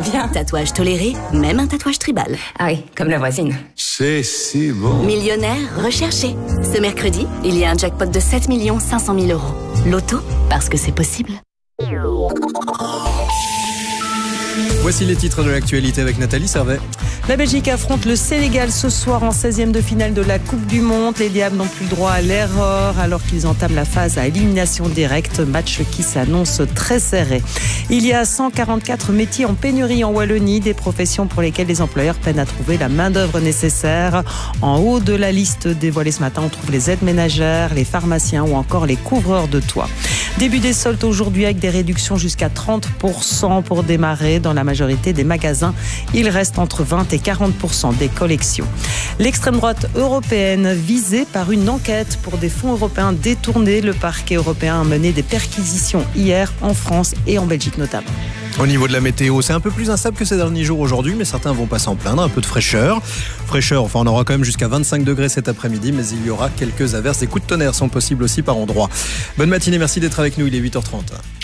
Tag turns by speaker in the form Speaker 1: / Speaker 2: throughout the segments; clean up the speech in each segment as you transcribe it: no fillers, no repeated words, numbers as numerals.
Speaker 1: bien.
Speaker 2: Tatouage toléré, même un tatouage tribal.
Speaker 1: Ah oui, comme la voisine.
Speaker 3: C'est si bon.
Speaker 2: Millionnaire recherché. Ce mercredi, il y a un jackpot de 7 500 000 euros. Loto, parce que c'est possible.
Speaker 4: Voici les titres de l'actualité avec Nathalie Servet.
Speaker 5: La Belgique affronte le Sénégal ce soir en 16e de finale de la Coupe du Monde. Les Diables n'ont plus le droit à l'erreur alors qu'ils entament la phase à élimination directe. Match qui s'annonce très serré. Il y a 144 métiers en pénurie en Wallonie, des professions pour lesquelles les employeurs peinent à trouver la main-d'œuvre nécessaire. En haut de la liste dévoilée ce matin, on trouve les aides ménagères, les pharmaciens ou encore les couvreurs de toit. Début des soldes aujourd'hui avec des réductions jusqu'à 30% pour démarrer. Dans la majorité des magasins, il reste entre 20 et 40% des collections. L'extrême droite européenne visée par une enquête pour des fonds européens détournés. Le parquet européen a mené des perquisitions hier en France et en Belgique notamment.
Speaker 4: Au niveau de la météo, c'est un peu plus instable que ces derniers jours aujourd'hui, mais certains vont pas s'en plaindre. Un peu de fraîcheur. Enfin on aura quand même jusqu'à 25 degrés cet après-midi, mais il y aura quelques averses. Des coups de tonnerre sont possibles aussi par endroits. Bonne matinée, merci d'être avec nous, il est 8h30.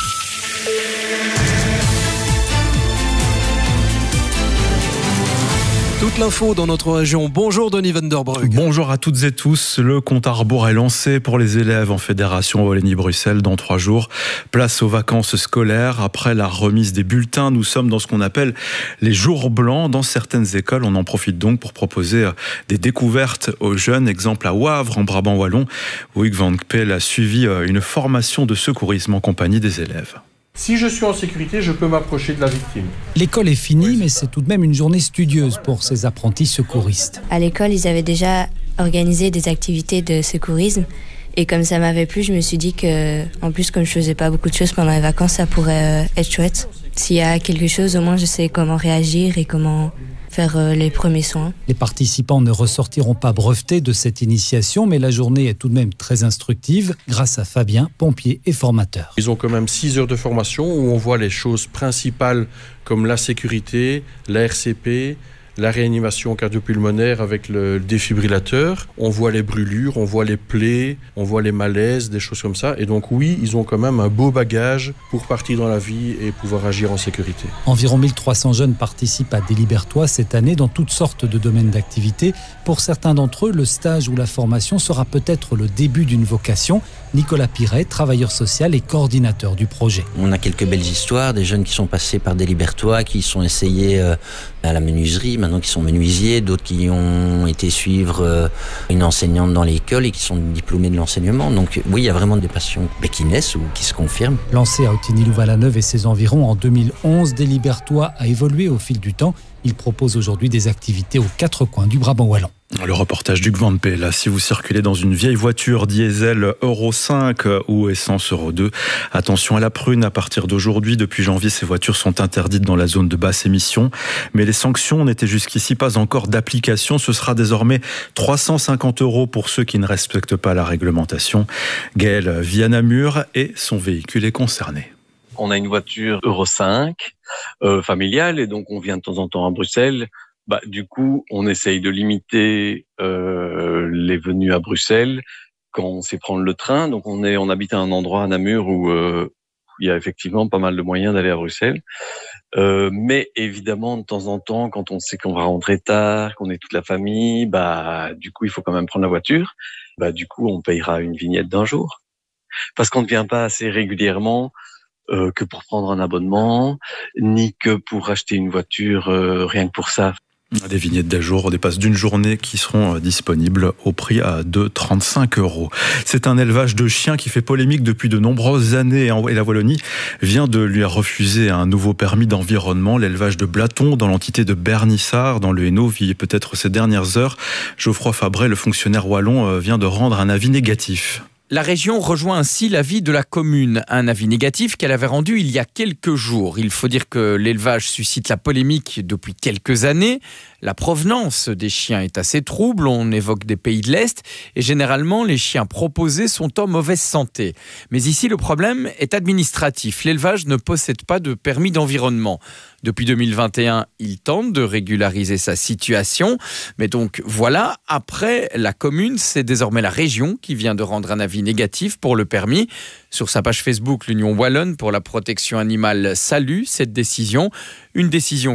Speaker 4: Toute l'info dans notre région. Bonjour Denis Vanderbrugge.
Speaker 6: Bonjour à toutes et tous. Le compte à rebours est lancé pour les élèves en fédération Wallonie-Bruxelles dans 3 jours. Place aux vacances scolaires. Après la remise des bulletins, nous sommes dans ce qu'on appelle les jours blancs. Dans certaines écoles, on en profite donc pour proposer des découvertes aux jeunes. Exemple à Wavre, en Brabant wallon, où Hugues Van Kpel a suivi une formation de secourisme en compagnie des élèves.
Speaker 7: Si je suis en sécurité, je peux m'approcher de la victime.
Speaker 8: L'école est finie, mais c'est tout de même une journée studieuse pour ces apprentis secouristes.
Speaker 9: À l'école, ils avaient déjà organisé des activités de secourisme. Et comme ça m'avait plu, je me suis dit que, en plus, comme je faisais pas beaucoup de choses pendant les vacances, ça pourrait être chouette. S'il y a quelque chose, au moins, je sais comment réagir et comment faire les premiers soins.
Speaker 8: Les participants ne ressortiront pas brevetés de cette initiation, mais la journée est tout de même très instructive grâce à Fabien, pompier et formateur.
Speaker 7: Ils ont quand même 6 heures de formation où on voit les choses principales comme la sécurité, la RCP, la réanimation cardio-pulmonaire avec le défibrillateur. On voit les brûlures, on voit les plaies, on voit les malaises, des choses comme ça. Et donc oui, ils ont quand même un beau bagage pour partir dans la vie et pouvoir agir en sécurité.
Speaker 8: Environ 1300 jeunes participent à Délibertois cette année dans toutes sortes de domaines d'activité. Pour certains d'entre eux, le stage ou la formation sera peut-être le début d'une vocation. Nicolas Piret, travailleur social et coordinateur du projet.
Speaker 10: On a quelques belles histoires, des jeunes qui sont passés par Délibertois, qui sont essayés à la menuiserie, maintenant qui sont menuisiers, d'autres qui ont été suivre une enseignante dans l'école et qui sont diplômés de l'enseignement. Donc oui, il y a vraiment des passions qui naissent ou qui se confirment.
Speaker 8: Lancé à Autigny-Louvain-la-Neuve et ses environs en 2011, Délibertois a évolué au fil du temps. Il propose aujourd'hui des activités aux 4 coins du Brabant wallon.
Speaker 6: Le reportage d'Hugues Van Kpel, là, si vous circulez dans une vieille voiture diesel Euro 5 ou essence Euro 2, attention à la prune. À partir d'aujourd'hui, depuis janvier, ces voitures sont interdites dans la zone de basse émission. Mais les sanctions n'étaient jusqu'ici pas encore d'application. Ce sera désormais 350 € pour ceux qui ne respectent pas la réglementation. Gaël vit à Namur et son véhicule est concerné.
Speaker 11: On a une voiture Euro 5 familiale et donc on vient de temps en temps à Bruxelles. Du coup, on essaye de limiter les venues à Bruxelles quand on sait prendre le train. Donc on habite à un endroit à Namur où il y a effectivement pas mal de moyens d'aller à Bruxelles. Mais évidemment, de temps en temps, quand on sait qu'on va rentrer tard, qu'on est toute la famille, du coup, il faut quand même prendre la voiture. Du coup, on payera une vignette d'1 jour. Parce qu'on ne vient pas assez régulièrement que pour prendre un abonnement, ni que pour acheter une voiture rien que pour ça.
Speaker 6: Des vignettes d'un jour, des passes d'une journée qui seront disponibles au prix de 35 €. C'est un élevage de chiens qui fait polémique depuis de nombreuses années et la Wallonie vient de lui refuser un nouveau permis d'environnement. L'élevage de Blaton dans l'entité de Bernissart dans le Hainaut vit peut-être ces dernières heures. Geoffroy Fabret, le fonctionnaire wallon, vient de rendre un avis négatif.
Speaker 12: La région rejoint ainsi l'avis de la commune, un avis négatif qu'elle avait rendu il y a quelques jours. Il faut dire que l'élevage suscite la polémique depuis quelques années. La provenance des chiens est assez trouble, on évoque des pays de l'Est et généralement les chiens proposés sont en mauvaise santé. Mais ici le problème est administratif, l'élevage ne possède pas de permis d'environnement. Depuis 2021, il tente de régulariser sa situation. Mais donc voilà, après la commune, c'est désormais la région qui vient de rendre un avis négatif pour le permis. Sur sa page Facebook, l'Union Wallonne pour la protection animale salue cette décision. Une décision